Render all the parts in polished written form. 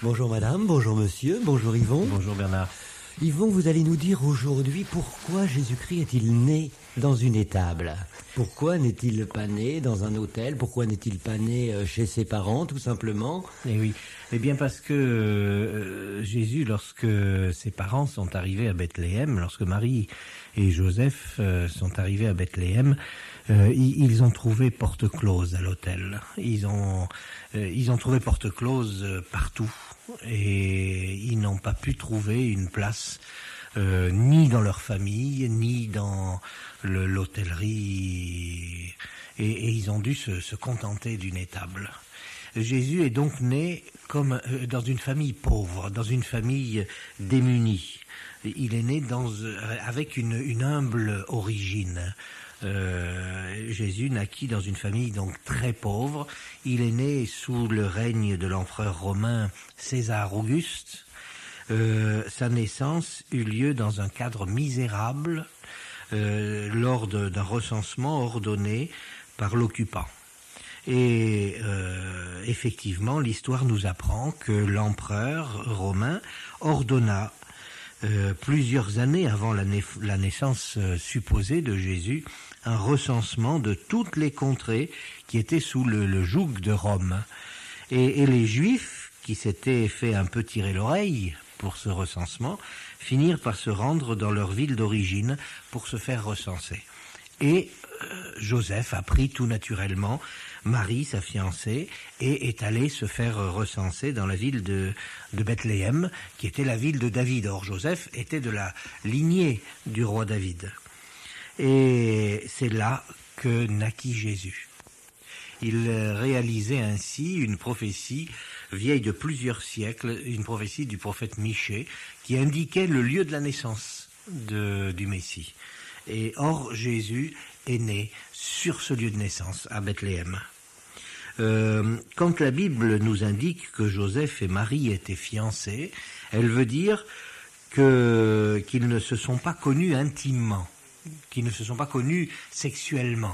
Bonjour madame, bonjour monsieur, bonjour Yvon. Bonjour Bernard. Yvon, vous allez nous dire aujourd'hui pourquoi Jésus-Christ est-il né dans une étable? Pourquoi n'est-il pas né dans un hôtel? Pourquoi n'est-il pas né chez ses parents, tout simplement? Eh oui, eh bien parce que Jésus, lorsque ses parents sont arrivés à Bethléem, lorsque Marie et Joseph sont arrivés à Bethléem, ils ont trouvé porte close à l'hôtel. Ils ont trouvé porte close partout et ils n'ont pas pu trouver une place ni dans leur famille, ni dans l'hôtellerie, et ils ont dû se contenter d'une étable. Jésus est donc né comme dans une famille pauvre, dans une famille démunie. Il est né avec une humble origine. Jésus naquit dans une famille donc très pauvre. Il est né sous le règne de l'empereur romain César Auguste. Sa naissance eut lieu dans un cadre misérable lors d'un recensement ordonné par l'occupant. Et effectivement, l'histoire nous apprend que l'empereur romain ordonna plusieurs années avant la naissance supposée de Jésus un recensement de toutes les contrées qui étaient sous le joug de Rome. Et les Juifs, qui s'étaient fait un peu tirer l'oreille pour ce recensement, finirent par se rendre dans leur ville d'origine pour se faire recenser. Et Joseph a pris tout naturellement Marie, sa fiancée, et est allé se faire recenser dans la ville de Bethléem, qui était la ville de David. Or, Joseph était de la lignée du roi David. Et c'est là que naquit Jésus. Il réalisait ainsi une prophétie vieille de plusieurs siècles, une prophétie du prophète Michée, qui indiquait le lieu de la naissance du Messie. Et or, Jésus est né sur ce lieu de naissance, à Bethléem. Quand la Bible nous indique que Joseph et Marie étaient fiancés, elle veut dire qu'ils ne se sont pas connus intimement, qu'ils ne se sont pas connus sexuellement.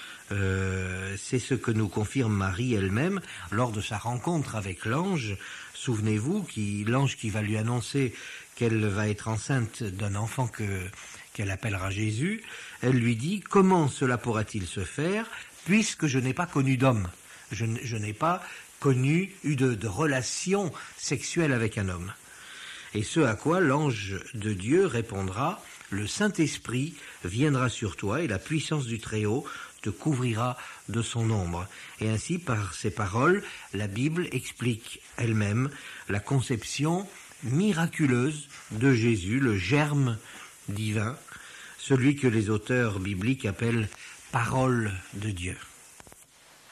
C'est ce que nous confirme Marie elle-même lors de sa rencontre avec l'ange. Souvenez-vous, l'ange qui va lui annoncer qu'elle va être enceinte d'un enfant qu'elle appellera Jésus, elle lui dit « Comment cela pourra-t-il se faire puisque je n'ai pas connu d'homme ?» Je n'ai pas eu de relation sexuelle avec un homme. Et ce à quoi l'ange de Dieu répondra « Le Saint-Esprit viendra sur toi et la puissance du Très-Haut te couvrira de son ombre. » Et ainsi, par ces paroles, la Bible explique elle-même la conception miraculeuse de Jésus, le germe divin, celui que les auteurs bibliques appellent « parole de Dieu ».